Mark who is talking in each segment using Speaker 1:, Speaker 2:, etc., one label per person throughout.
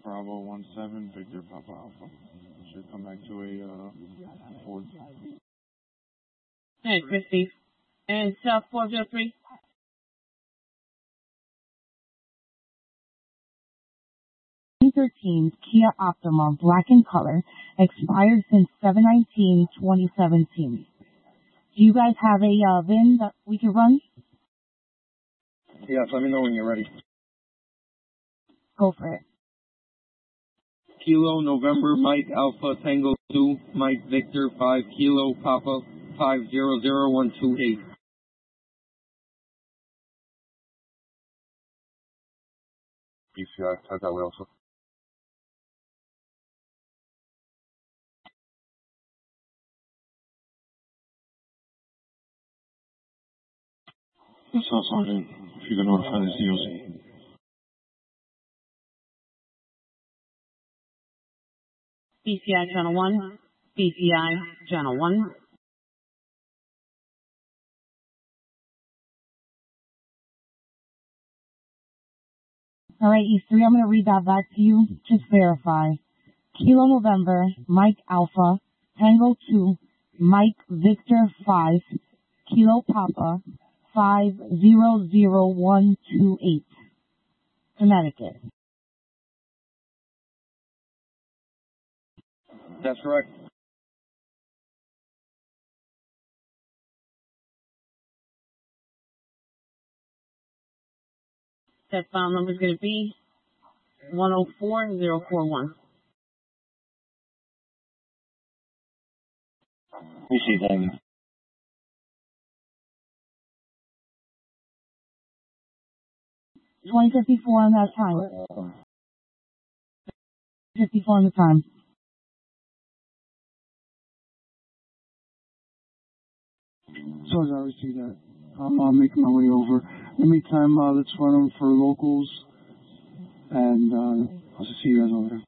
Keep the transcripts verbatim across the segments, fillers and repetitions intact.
Speaker 1: Bravo one seven, Victor Papa Alpha. Should come back to a uh, Ford.
Speaker 2: Hey, Christy. And South four zero three.
Speaker 3: twenty thirteen Kia Optima, black in color, expired since seven nineteen twenty seventeen. Do you guys have a uh, V I N that we can run?
Speaker 1: Yes, let me know when you're ready.
Speaker 3: Go for it.
Speaker 4: Kilo November Mike Alpha Tango two Mike Victor five Kilo Papa five zero zero one two eight.
Speaker 1: B C I, type that way also. Yes, sir, Sergeant. If you can notify the C O C.
Speaker 2: B C I Channel one. B C I Channel one.
Speaker 3: All right, E three, I'm going to read that back to you. Just verify. Kilo November, Mike Alpha, Tango two, Mike Victor five, Kilo Papa, five zero zero one two eight. Connecticut.
Speaker 4: That's correct.
Speaker 2: That file number is going to be one oh four zero four one.
Speaker 1: Appreciate that.
Speaker 3: twenty fifty-four on that time. fifty-four on the time.
Speaker 5: So as I received that, I'll uh, make my way over. In the meantime, uh, let's run them for locals, and uh, I'll just see you guys over there.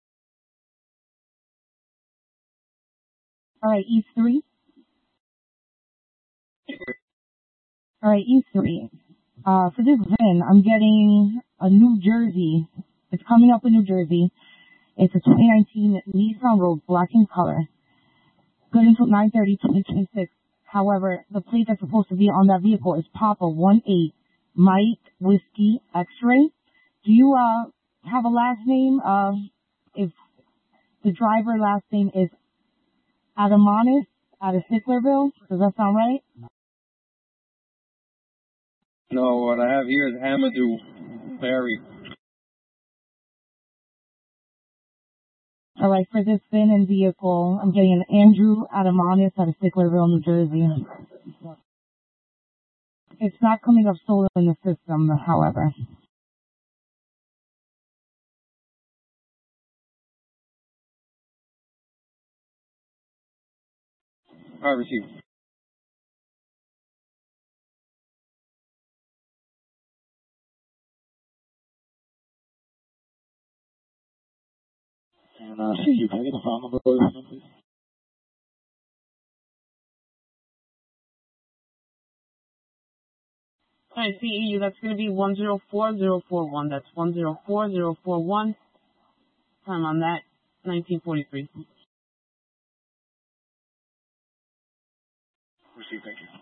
Speaker 3: All right, E three. All right, E three. Uh, for this V I N, I'm getting a New Jersey. It's coming up in New Jersey. It's a twenty nineteen Nissan Rogue, black in color. Good until nine thirty twenty twenty-six. However, the plate that's supposed to be on that vehicle is Papa one eight Mike Whiskey X-Ray. Do you uh have a last name? Uh, if the driver last name is Adamanis out of Sicklerville, does that sound right?
Speaker 4: No, what I have here is Amadou Barry.
Speaker 3: All right, for this V I N and vehicle, I'm getting an Andrew Adamanis out of Sicklerville, New Jersey. It's not coming up stolen in the system, however.
Speaker 4: I received.
Speaker 1: And uh, see you. Can I get the file number for this, please?
Speaker 2: All right, C E U, that's going to be one zero four zero four one. That's one zero four zero four one. Time on that, nineteen forty-three.
Speaker 1: Receive, thank you.